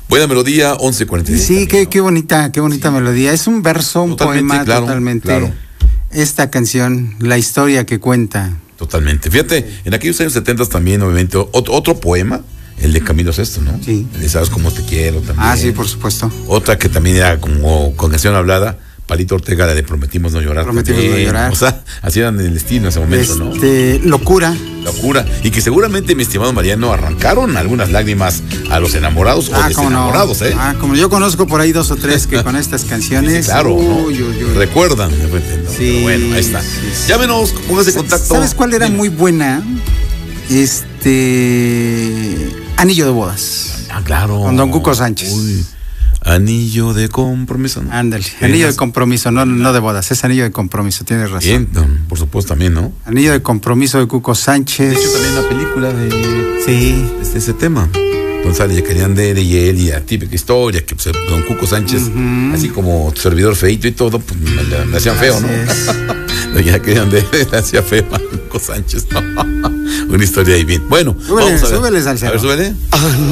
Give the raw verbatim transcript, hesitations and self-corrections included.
Buena melodía, once cuarenta y seis. Sí, también, qué, ¿no? qué bonita, qué bonita sí. melodía. Es un verso, un totalmente, poema, claro, totalmente. Claro. Esta canción, la historia que cuenta. Totalmente. Fíjate, sí. en aquellos años setenta también, obviamente, otro, otro poema, el de Camilo Sesto, ¿no? Sí. El de Sabes cómo te quiero también. Ah, sí, por supuesto. Otra que también era como con canción hablada, Palito Ortega, la de Prometimos no llorar. Prometimos también. no llorar. O sea, así eran el destino en ese momento, este, ¿no? Locura. Locura. Y que seguramente, mi estimado Mariano, arrancaron algunas lágrimas a los enamorados ah, o desenamorados, no. ¿eh? Ah, como yo conozco por ahí dos o tres que con estas canciones. Sí, claro, uy, ¿no? uy, uy. Recuerdan. ¿no? Sí, bueno, ahí está. Sí, sí. Llámenos, póngase en contacto. ¿Sabes cuál era muy buena? Este. Anillo de bodas. Ah, claro. Con Don Cuco Sánchez. Uy. Anillo de compromiso, ¿no? Ándale, anillo de compromiso, no, no de bodas, es anillo de compromiso, tienes razón. Bien, por supuesto también, ¿no? Anillo de compromiso de Cuco Sánchez. De hecho, también la película de sí. este, ese tema. Entonces ya querían de él y él y la típica historia que pues, Don Cuco Sánchez, uh-huh. así como servidor feito y todo, pues me, me, me hacían feo, ¿no? Ya querían de él, le hacía feo a Cuco Sánchez, ¿no? Una historia ahí bien. Bueno, súbele, vamos a ver. Súbele, Salcedo. A ver, súbele.